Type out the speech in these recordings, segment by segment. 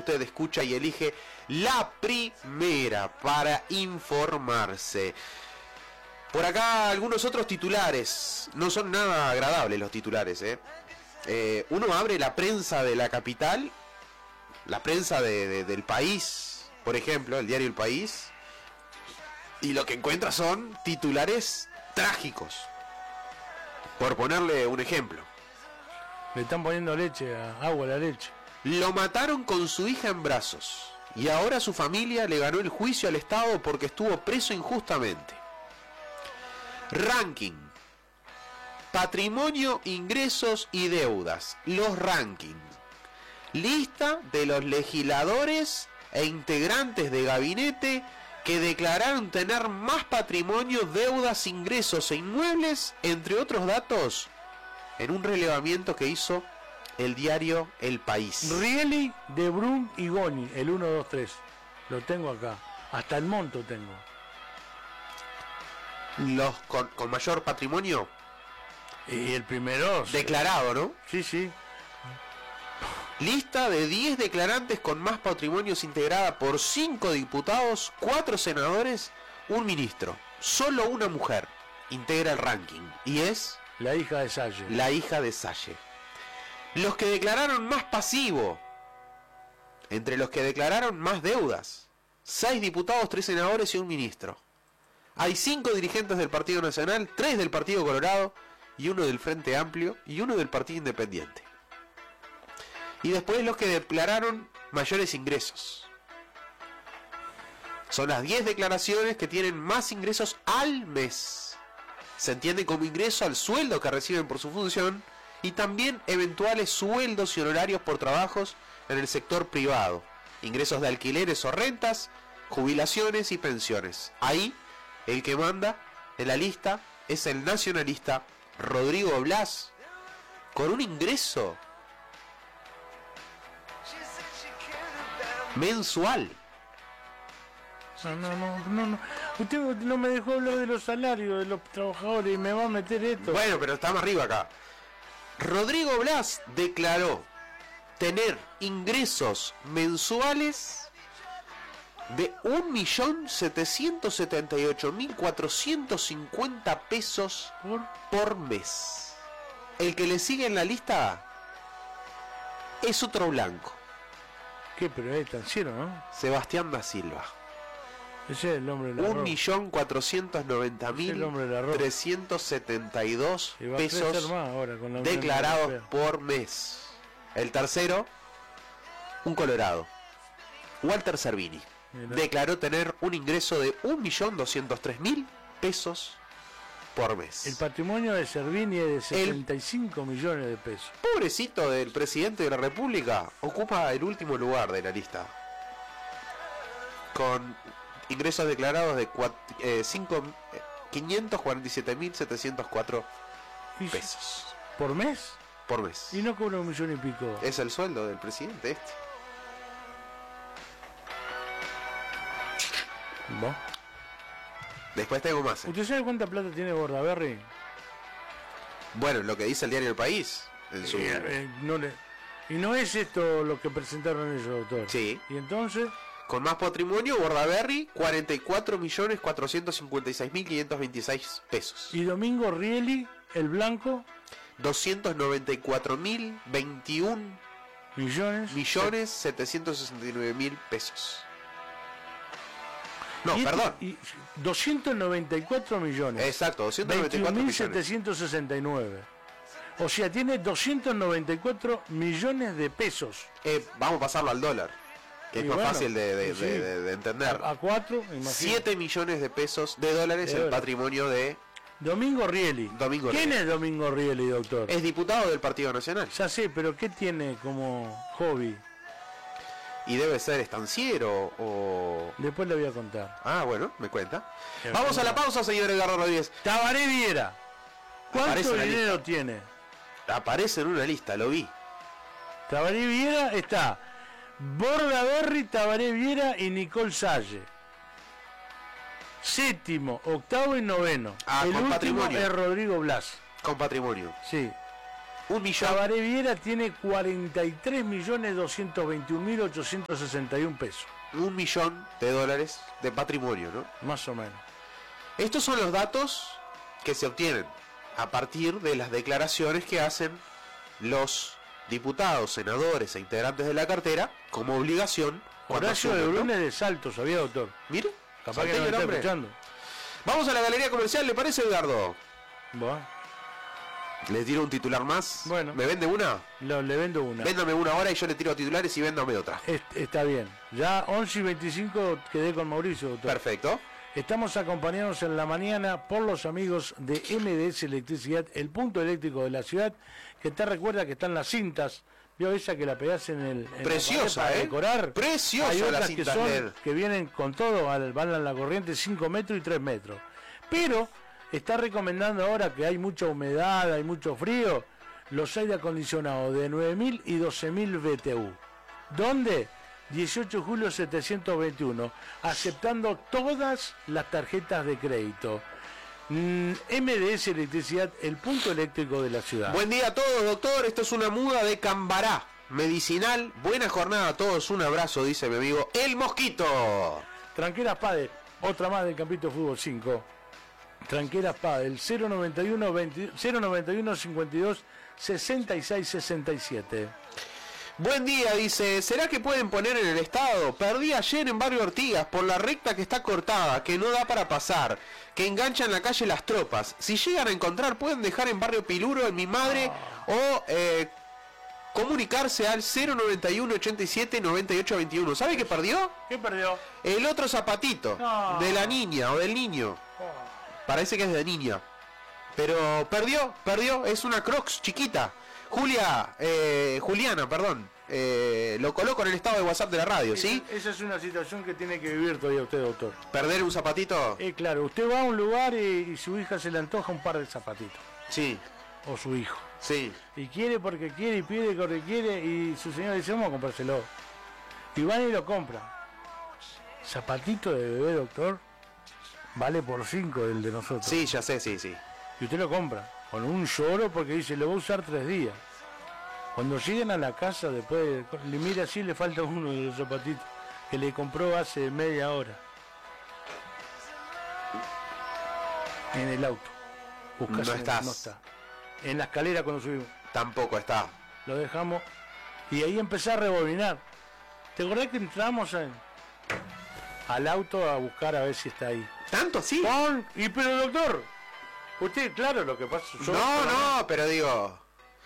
usted escucha y elige la primera para informarse. Por acá algunos otros titulares. No son nada agradables los titulares, uno abre la prensa de la capital, la prensa del país, por ejemplo, el diario El País, y lo que encuentra son titulares trágicos. Por ponerle un ejemplo. Le están poniendo leche, agua a la leche. Lo mataron con su hija en brazos y ahora su familia le ganó el juicio al Estado porque estuvo preso injustamente. Ranking. Patrimonio, ingresos y deudas. Los rankings. Lista de los legisladores e integrantes de gabinete que declararon tener más patrimonio, deudas, ingresos e inmuebles, entre otros datos, en un relevamiento que hizo el diario El País. Rieli, De Brun y Goni, el 1, 2, 3. Lo tengo acá. Hasta el monto tengo. Los con mayor patrimonio. Y el primero... Declarado, ¿no? Sí, sí. Lista de 10 declarantes con más patrimonios integrada por 5 diputados, 4 senadores, un ministro. Solo una mujer integra el ranking y es... La hija de Salle. La hija de Salle. Los que declararon más pasivo. Entre los que declararon más deudas. 6 diputados, 3 senadores y un ministro. Hay 5 dirigentes del Partido Nacional, 3 del Partido Colorado y 1 del Frente Amplio y 1 del Partido Independiente. Y después los que declararon mayores ingresos. Son las 10 declaraciones que tienen más ingresos al mes. Se entiende como ingreso al sueldo que reciben por su función y también eventuales sueldos y honorarios por trabajos en el sector privado, ingresos de alquileres o rentas, jubilaciones y pensiones. Ahí, el que manda en la lista es el nacionalista Rodrigo Blas, con un ingreso mensual. No. Usted no me dejó hablar de los salarios de los trabajadores y me va a meter esto. Bueno, pero está más arriba acá. Rodrigo Blas declaró tener ingresos mensuales de 1.778.450 pesos por mes. El que le sigue en la lista es otro blanco. ¿Qué? Pero es estanciero, ¿no? Sebastián da Silva. Ese es el nombre del arroz. 1.490.372 pesos declarados por mes. El tercero, un colorado, Walter Cervini. Declaró tener un ingreso de 1.203.000 pesos por mes. El patrimonio de Cervini es de 75 millones de pesos. Pobrecito del presidente de la República, ocupa el último lugar de la lista, con ingresos declarados de 547.704 pesos. ¿Por mes? Por mes. Y no cobra 1 millón y pico. Es el sueldo del presidente este. ¿Vos? Después tengo más. ¿Usted sabe cuánta plata tiene Bordaberry? Bueno, lo que dice el diario El País. En su... Y no es esto lo que presentaron ellos, doctor. Sí. ¿Y entonces? Con más patrimonio, Bordaberry, 44.456.526 pesos. ¿Y Domingo Rieli, el blanco? 294.021 millones 769.000 pesos. No, perdón. 294 millones. Exacto, 294 millones. 21.769. O sea, tiene 294 millones de pesos. Vamos a pasarlo al dólar, que es más fácil de entender. A 4, 7 millones de pesos de dólares el patrimonio de Domingo Rieli. ¿Quién es Domingo Rieli, doctor? Es diputado del Partido Nacional. Ya sé, pero ¿qué tiene como hobby? Y debe ser estanciero o... Después le voy a contar. Ah, bueno, me cuenta. Vamos a la pausa, señor Edgardo Rodríguez. Tabaré Viera. ¿Cuánto dinero tiene? Aparece en una lista, lo vi. Tabaré Viera está Bordaberry, Tabaré Viera y Nicole Salle. Séptimo, octavo y noveno. El con último patrimonio. es Rodrigo Blas. Con patrimonio. Sí. 1 millón. Tabaré Viera tiene 43.221.861 pesos. $1 millón de patrimonio, ¿no? Más o menos. Estos son los datos que se obtienen a partir de las declaraciones que hacen los diputados, senadores e integrantes de la cartera como obligación. Horacio de Brunes de Salto, ¿sabía, doctor? Mire, Capaz que no me está escuchando. Vamos a la galería comercial, ¿le parece, Edgardo? Bueno. ¿Le tiro un titular más? Bueno. ¿Me vende una? Le vendo una. Véndame una hora y yo le tiro titulares y véndame otra. Está bien. Ya 11:25 quedé con Mauricio, doctor. Perfecto. Estamos acompañados en la mañana por los amigos de MDS Electricidad, el punto eléctrico de la ciudad, que te recuerda que están las cintas. ¿Vio esa que la pegás en preciosa, la pared para decorar? Preciosa. Hay la otras cinta que son, LED. que vienen con todo, van a la corriente 5 metros y 3 metros. Pero está recomendando ahora que hay mucha humedad, hay mucho frío, los aire acondicionados de 9.000 y 12.000 BTU. ¿Dónde? 18 de julio 721, aceptando todas las tarjetas de crédito. MDS Electricidad, el punto eléctrico de la ciudad. Buen día a todos, doctor. Esto es una muda de Cambará medicinal. Buena jornada a todos. Un abrazo, dice mi amigo El Mosquito. Tranqueras Padel, otra más del Campito Fútbol 5. Tranqueras Padel, 091 52 66 67. Buen día, dice. ¿Será que pueden poner en el estado? Perdí ayer en Barrio Ortigas por la recta que está cortada, que no da para pasar, que engancha en la calle Las Tropas. Si llegan a encontrar, pueden dejar en Barrio Piluro, en Mi Madre, o comunicarse al 091 87 98 21. ¿Sabe qué perdió? ¿Qué perdió? El otro zapatito de la niña o del niño. Parece que es de niña. Pero perdió. Es una Crocs chiquita. Juliana, perdón. Lo coloco en el estado de WhatsApp de la radio, ¿sí? Esa es una situación que tiene que vivir todavía usted, doctor. ¿Perder un zapatito? Claro, usted va a un lugar y su hija se le antoja un par de zapatitos. Sí. O su hijo. Sí. Y quiere porque quiere y pide porque quiere y su señor dice, vamos a comprárselo. Y van y lo compran. Zapatito de bebé, doctor, vale por 5 el de nosotros. Sí, ya sé, sí. Y usted lo compra con un lloro porque dice, lo va a usar 3 días. Cuando lleguen a la casa, después le mira así, le falta uno de los zapatitos que le compró hace media hora. En el auto. No estás. No está. En la escalera cuando subimos. Tampoco está. Lo dejamos y ahí empecé a rebobinar. ¿Te acordás que entramos al auto a buscar a ver si está ahí? ¿Tanto sí? Pero doctor, usted, claro, lo que pasa... No, pero digo...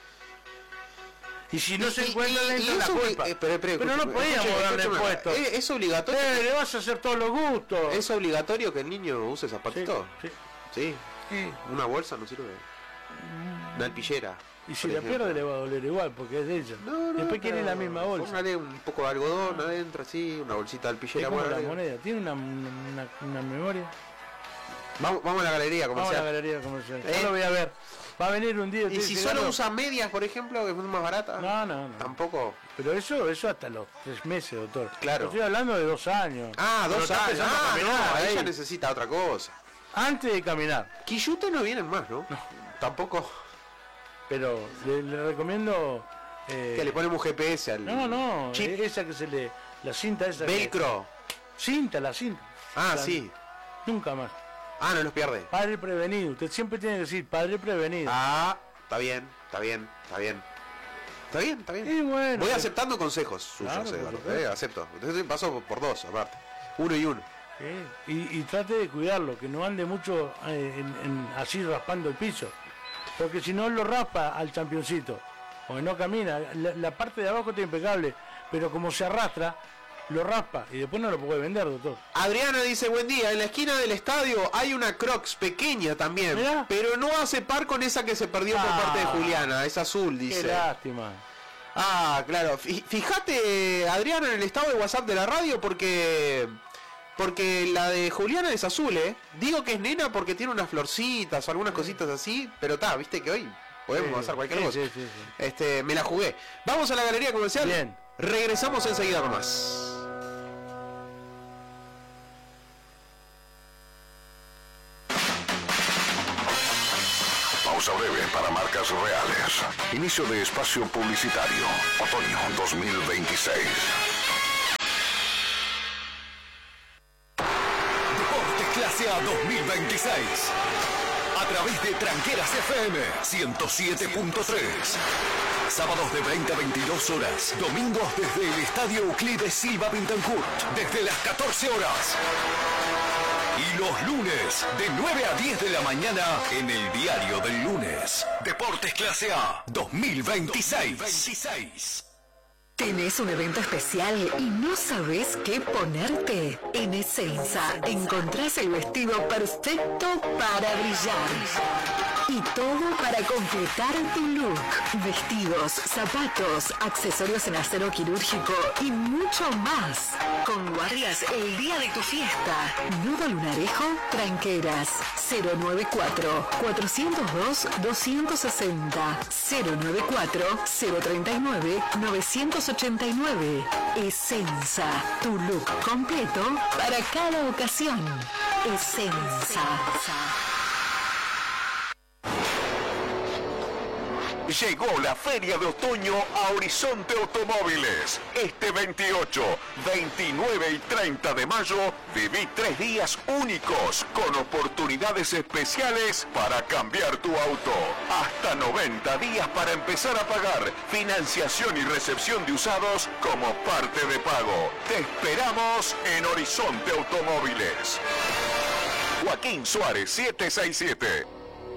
Y si no se encuentra dentro de la culpa. Pero no podíamos darle puesto. ¿Es obligatorio? Le vas a hacer todos los gustos. ¿Es obligatorio que el niño use zapatito? Sí. ¿Una bolsa no sirve? Una alpillera. Y si la pierde le va a doler igual, porque es de ella. Después quiere la misma bolsa. Póngale un poco de algodón adentro, así, una bolsita de alpillera. Es como la moneda, tiene una memoria. Vamos a la galería comercial. Vamos a la galería comercial. Yo lo voy a ver. Va a venir un día. ¿Y si solo usa medias, por ejemplo, que son más baratas? No. Tampoco. Pero eso hasta los 3 meses, doctor. Claro. Estoy hablando de 2 años. 2 años. No, ella necesita otra cosa. Antes de caminar. Quillute no vienen más, ¿no? Tampoco. Pero le recomiendo... que le ponemos GPS al... No. chip. Esa que se le... La cinta esa... Velcro. La cinta. Sí. Nunca más. No los pierde. Padre prevenido. Usted siempre tiene que decir padre prevenido. Está bien. Y bueno, voy aceptando consejos suyos, claro, acepto. Entonces paso por 2, aparte. 1 y 1. Y trate de cuidarlo, que no ande mucho así raspando el piso. Porque si no lo raspa al championcito. O no camina. La parte de abajo está impecable. Pero como se arrastra, lo raspa y después no lo puede vender, doctor. Adriana dice, buen día, en la esquina del estadio hay una Crocs pequeña también. ¿Mirá? Pero no hace par con esa que se perdió por parte de Juliana, es azul, dice. Qué lástima. Claro, fíjate, Adriana, en el estado de WhatsApp de la radio porque la de Juliana es azul, Digo que es nena porque tiene unas florcitas o algunas cositas así, pero viste que hoy podemos hacer cualquier cosa. Sí. Me la jugué. Vamos a la galería comercial. Bien. Regresamos enseguida con más. Pausa breve para marcas reales. Inicio de espacio publicitario. Otoño 2026. Deportes Clase A 2026. A través de Tranqueras FM 107.3. Sábados de 20 a 22 horas. Domingos desde el Estadio Euclides Silva Pintancourt. Desde las 14 horas. Y los lunes de 9 a 10 de la mañana en el Diario del Lunes. Deportes Clase A 2026. ¿Tenés un evento especial y no sabés qué ponerte? En Essenza encontrás el vestido perfecto para brillar. Y todo para completar tu look. Vestidos, zapatos, accesorios en acero quirúrgico y mucho más. Con guardias el día de tu fiesta. Nudo Lunarejo, Tranqueras. 094-402-260. 094-039-989. Essenza, tu look completo para cada ocasión. Essenza. Llegó la Feria de Otoño a Horizonte Automóviles. Este 28, 29 y 30 de mayo, viví 3 días únicos con oportunidades especiales para cambiar tu auto. Hasta 90 días para empezar a pagar. Financiación y recepción de usados como parte de pago. Te esperamos en Horizonte Automóviles. Joaquín Suárez 767.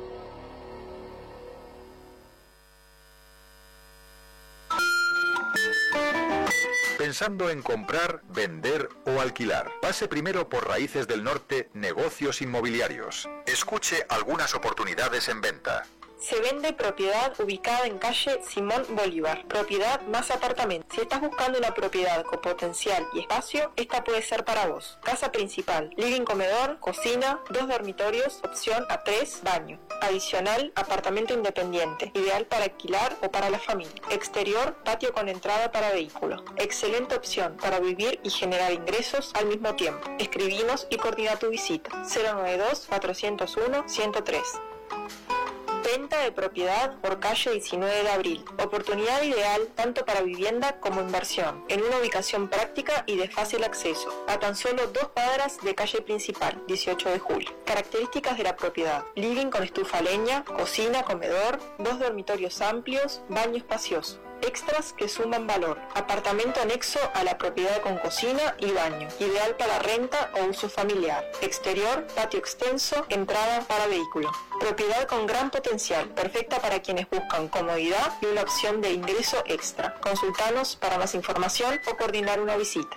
Pensando en comprar, vender o alquilar. Pase primero por Raíces del Norte, Negocios Inmobiliarios. Escuche algunas oportunidades en venta. Se vende propiedad ubicada en calle Simón Bolívar, propiedad más apartamento. Si estás buscando una propiedad con potencial y espacio, esta puede ser para vos. Casa principal, living comedor, cocina, 2 dormitorios, opción a 3, baño. Adicional, apartamento independiente, ideal para alquilar o para la familia. Exterior, patio con entrada para vehículos. Excelente opción para vivir y generar ingresos al mismo tiempo. Escribinos y coordina tu visita. 092-401-103. Venta de propiedad por calle 19 de abril. Oportunidad ideal tanto para vivienda como inversión, en una ubicación práctica y de fácil acceso, a tan solo 2 cuadras de calle principal, 18 de julio. Características de la propiedad: living con estufa a leña, cocina, comedor, 2 dormitorios amplios, baño espacioso. Extras que suman valor: apartamento anexo a la propiedad con cocina y baño, ideal para renta o uso familiar. Exterior, patio extenso, entrada para vehículo. Propiedad con gran potencial, perfecta para quienes buscan comodidad y una opción de ingreso extra. Consultanos para más información o coordinar una visita.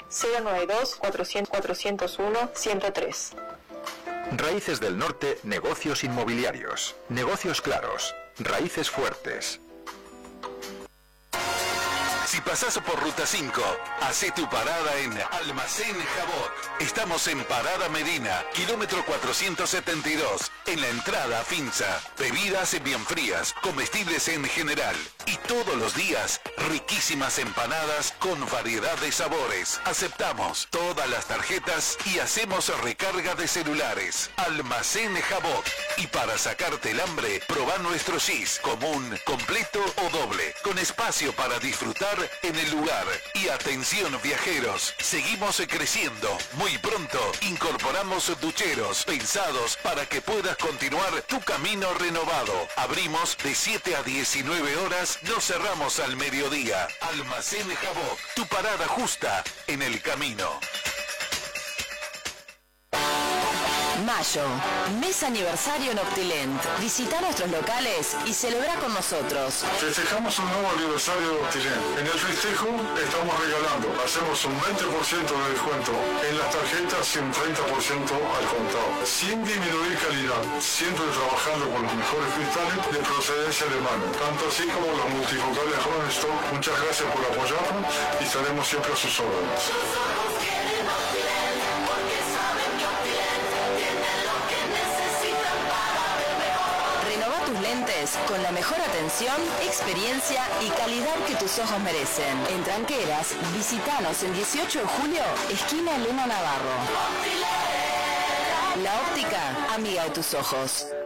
092-400-401-103. Raíces del Norte, Negocios Inmobiliarios. Negocios claros. Raíces fuertes. Si pasás por Ruta 5, hacé tu parada en Almacén Jabot. Estamos en Parada Medina, kilómetro 472, en la entrada a Finza. Bebidas bien frías, comestibles en general. Y todos los días, riquísimas empanadas con variedad de sabores. Aceptamos todas las tarjetas y hacemos recarga de celulares. Almacén Jabot. Y para sacarte el hambre, probá nuestro gis, común, completo o doble, con espacio para disfrutar en el lugar. Y atención viajeros, seguimos creciendo. Muy pronto incorporamos ducheros pensados para que puedas continuar tu camino renovado. Abrimos de 7 a 19 horas, nos cerramos al mediodía. Almacén Jabot, tu parada justa en el camino. Mayo, mes aniversario en Optilent. Visita nuestros locales y celebra con nosotros. Festejamos un nuevo aniversario de Optilent. En el festejo estamos regalando, hacemos un 20% de descuento en las tarjetas y un 30% al contado, sin disminuir calidad, siempre trabajando con los mejores cristales de procedencia alemana, tanto así como los multifocales Hohenstock. Muchas gracias por apoyarnos y estaremos siempre a sus órdenes. Con la mejor atención, experiencia y calidad que tus ojos merecen. En Tranqueras, visitanos en 18 de julio, esquina Elena Navarro. La óptica, amiga de tus ojos.